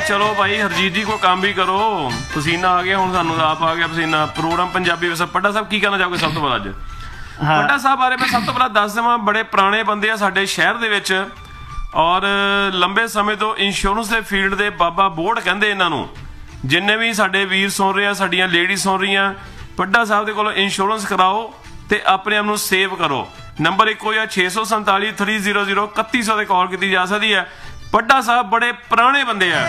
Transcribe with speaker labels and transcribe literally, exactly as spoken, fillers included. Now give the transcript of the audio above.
Speaker 1: ਚਲੋ ਭਾਈ ਹਰਜੀਤ ਜੀ ਕੋਈ ਕੰਮ ਵੀ ਕਰੋ। ਪਸੀਨਾ ਆ ਗਿਆ ਹੁਣ, ਸਾਨੂੰ ਆਪ ਆ ਗਿਆ ਪਸੀਨਾ। ਪ੍ਰੋਗਰਾਮ ਪੰਜਾਬੀ ਵਿੱਚ ਪੱਡਾ ਸਾਹਿਬ ਕੀ ਕਹਿਣਾ ਚਾਹੋਗੇ ਸਭ ਤੋਂ ਪਹਿਲਾਂ ਅੱਜ? ਪੱਡਾ ਸਾਹਿਬ ਬਾਰੇ ਮੈਂ ਸਭ ਤੋਂ ਪਹਿਲਾਂ ਦੱਸ ਦੇਵਾਂ, ਬੜੇ ਪੁਰਾਣੇ ਬੰਦੇ ਆ ਸਾਡੇ ਸ਼ਹਿਰ ਦੇ ਵਿੱਚ, ਔਰ ਲੰਬੇ ਸਮੇਂ ਤੋਂ ਇੰਸ਼ੋਰੈਂਸ ਦੇ ਫੀਲਡ ਦੇ ਬਾਬਾ ਬੋੜ ਕਹਿੰਦੇ ਇਹਨਾਂ ਨੂੰ। ਜਿੰਨੇ ਵੀ ਸਾਡੇ ਵੀਰ ਸੁਣ ਰਹੇ ਆ, ਸਾਡੀਆਂ ਲੇਡੀ ਸੁਣ ਰਹੀਆਂ, ਪੱਡਾ ਸਾਹਿਬ ਦੇ ਕੋਲੋਂ ਇੰਸ਼ੋਰੈਂਸ ਕਰਾਓ ਤੇ ਆਪਣੇ ਆਪ ਨੂੰ ਸੇਵ ਕਰੋ। ਨੰਬਰ ਇੱਕੋ ਜਿਹਾ ਛੇ ਸੌ ਸੰਤਾਲੀ ਥ੍ਰੀ ਜ਼ੀਰੋ ਜ਼ੀਰੋ ਇਕੱਤੀ ਸੌ ਤੇ ਕਾਲ ਕੀਤੀ ਜਾ ਸਕਦੀ ਹੈ। ਪੱਡਾ ਸਾਹਿਬ ਬੜੇ ਪੁਰਾਣੇ ਬੰਦੇ ਆ।